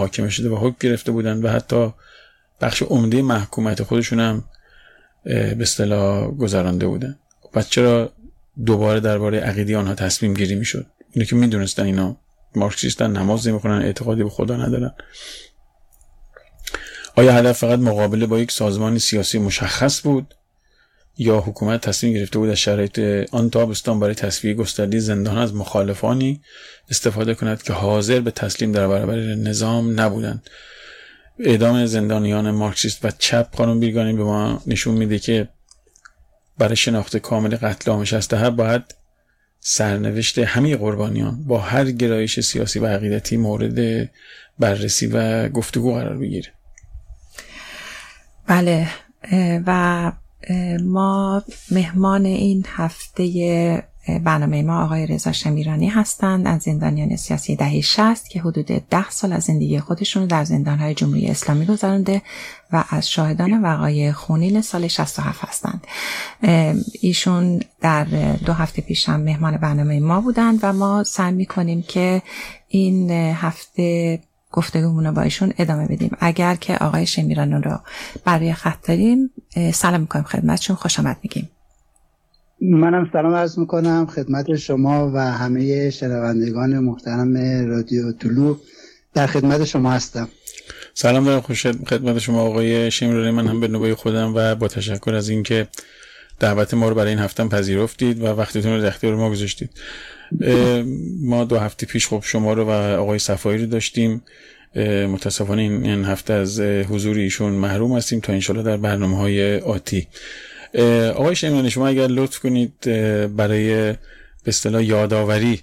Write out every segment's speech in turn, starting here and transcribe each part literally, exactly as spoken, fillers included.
محاکمه شده و حکم گرفته بودن و حتی بخش عمده محکومیت خودشون هم به اصطلاح گذرانده بودن. پس چرا دوباره درباره عقیده آنها تصمیم گیری میشد؟ اینو که میدونستن اینا مارکسیستن، نماز نمیخونن، اعتقادی به خدا ندارن. آیا هدف فقط مقابله با یک سازمان سیاسی مشخص بود یا حکومت تصمیم گرفته بود از شرایط آن تابستان برای تصفیه گسترده زندان از مخالفانی استفاده کند که حاضر به تسلیم در برابر نظام نبودند؟ اعدام زندانیان مارکسیست و چپ خانم بیرگانی به ما نشون میده که برای شناخت کامل قتل عام شصت و هفت باید سرنوشت همه قربانیان با هر گرایش سیاسی و عقیدتی مورد بررسی و گفتگو قرار بگیره. بله، و ما مهمان این هفته برنامه ما آقای رضا شمیرانی هستند از زندانیان سیاسی دهه شصت که حدود ده سال از زندگی خودشون در زندان‌های جمهوری اسلامی گذرانده و از شاهدان وقایع خونین سال شصت و هفت هستند. ایشون در دو هفته پیش هم مهمان برنامه ما بودند و ما سعی می‌کنیم که این هفته گفتگومون رو با ایشون ادامه بدیم. اگر که آقای شمیرانی رو برای خط داریم سلام می‌کنیم خدمتشون، خوش آمد میگیم. منم سلام عرض میکنم خدمت شما و همه شنوندگان محترم رادیو طلوع. در خدمت شما هستم. سلام دارم، خوش خدمت شما آقای شمیرانی. من هم به نوبه خودم و با تشکر از اینکه دعوت ما رو برای این هفته پذیرفتید و وقتتون رو در اختیار ما گذاشتید. ما دو هفته پیش خب شما رو و آقای صفایی رو داشتیم. متاسفانه این هفته از حضور ایشون محروم هستیم تا انشالله در برنامه‌های آتی. آقای شمیرانی، شما اگر لطف کنید برای به اصطلاح یادآوری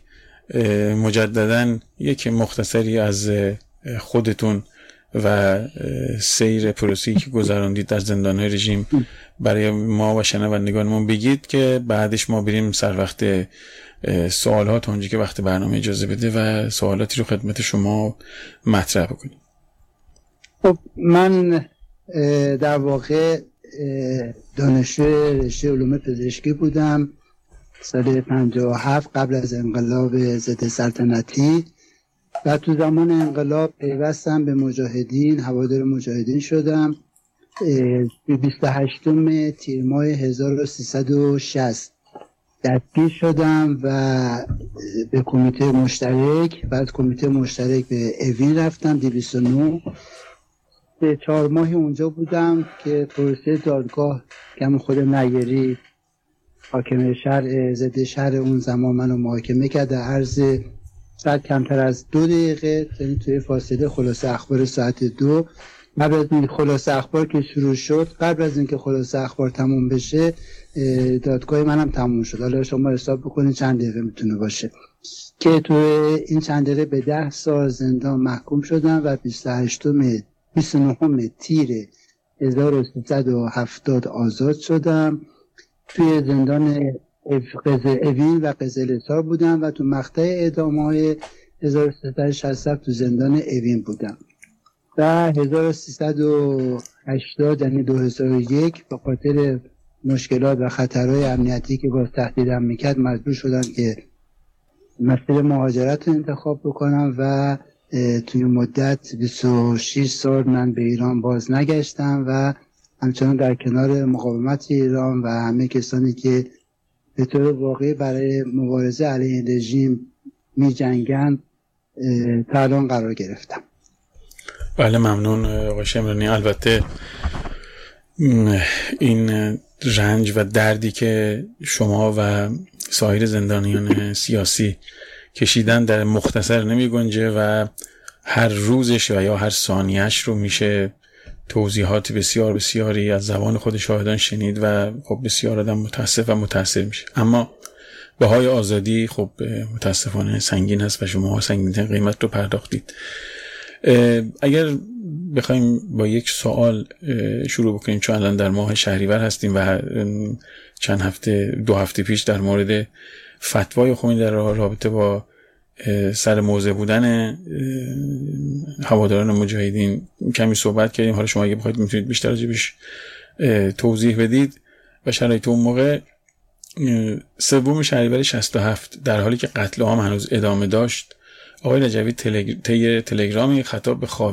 مجدداً یک مختصری از خودتون و سیر پروسه‌ای که گذراندید در زندان‌های رژیم برای ما و شنوندگانمون بگید که بعدش ما بریم سر وقت سوالات اونجا که وقت برنامه اجازه بده و سوالاتی رو خدمت شما مطرح بکنیم. خب من در واقع دانشجو رشته علوم پزشکی بودم سال پنجاه و هفت قبل از انقلاب ضد سلطنتی و تو زمان انقلاب پیوستم به مجاهدین، هوادار مجاهدین شدم. بیست و هشتم تیر ماه هزار و سیصد و شصت دستگیر شدم و به کمیته مشترک و از کمیته مشترک به اوین رفتم دویست و نه. به چهار ماهی اونجا بودم که پروسه دادگاه که خود نیری حاکم شهر ضد شهر اون زمان منو محاکمه کرد در عرض ساعت کمتر از دو دقیقه، یعنی توی فاصله خلاصه اخبار ساعت دو. قبل از این خلاصه اخبار که شروع شد، قبل از اینکه خلاصه اخبار تموم بشه دادگاه منم تموم شد. حالا شما حساب بکنید چند دقیقه میتونه باشه که توی این چند دقیقه به ده سال زندان محکوم شدم و بیست و هشتم بیست و نهم تیر هزار و سیصد و هفتاد آزاد شدم. توی زندان اوین و قزل‌حصار بودم و تو مقطع اعدام‌های هزار و سیصد و شصت و هفت تو زندان اوین بودم و هزار و سیصد و هشتاد یعنی دو هزار و یک به خاطر مشکلات و خطرهای امنیتی که باز تهدیدم میکرد مجبور شدم که مسیر مهاجرت رو انتخاب بکنم و توی مدت بیست و شش سال من به ایران باز نگشتم و همچنان در کنار مقاومت ایران و همه کسانی که به طور واقعی برای مبارزه علیه رژیم می جنگن تا الان قرار گرفتم. بله ممنون آقای شمیرانی. البته این رنج و دردی که شما و سایر زندانیان سیاسی کشیدن در مختصر نمی گنجه و هر روزش و یا هر ثانیهش رو میشه توضیحات بسیار بسیاری از زبان خود شاهدان شنید و خب بسیار آدم متاسف و متاثر میشه. اما بهای آزادی خب متاسفانه سنگین هست و شما سنگین قیمت رو پرداختید. اگر بخوایم با یک سوال شروع بکنیم، چون الان در ماه شهریور هستیم و چند هفته دو هفته پیش در مورد فتوای خمینی در رابطه با سر موضع بودن هواداران مجاهدین کمی صحبت کردیم. حالا شما اگه بخواید میتونید بیشتر راجعش توضیح بدید. و شرایط اون موقع سوم شهریور شصت و هفت در حالی که قتل عام هنوز ادامه داشت، آقای رجوی تلگ... تلگرامی خطاب به